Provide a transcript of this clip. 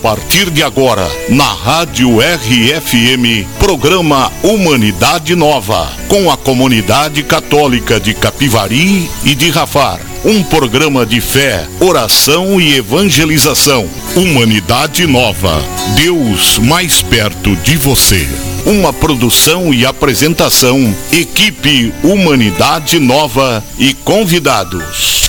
partir de agora, na Rádio RFM, programa Humanidade Nova, com a comunidade católica de Capivari e de Rafar. Um programa de fé, oração e evangelização. Humanidade Nova, Deus mais perto de você. Uma produção e apresentação, equipe Humanidade Nova e convidados.